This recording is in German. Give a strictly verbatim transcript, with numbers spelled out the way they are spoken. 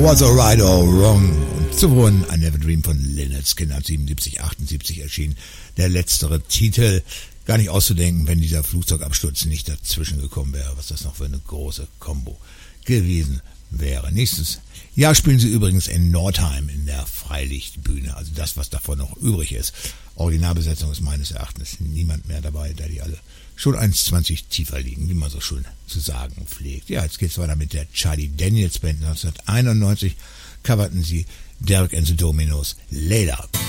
Was a Right or Wrong und zuvor I Never Dream von Lynyrd Skynyrd, siebenundsiebzig, achtundsiebzig erschienen. Der letztere Titel, gar nicht auszudenken, wenn dieser Flugzeugabsturz nicht dazwischen gekommen wäre, was das noch für eine große Combo gewesen wäre. Nächstes Jahr spielen sie übrigens in Nordheim in der Freilichtbühne, also das, was davon noch übrig ist. Originalbesetzung ist meines Erachtens niemand mehr dabei, da die alle schon eins Komma zwanzig tiefer liegen, wie man so schön zu sagen pflegt. Ja, jetzt geht's weiter mit der Charlie Daniels Band. neunzehnhunderteinundneunzig coverten sie Derek and the Dominos Later.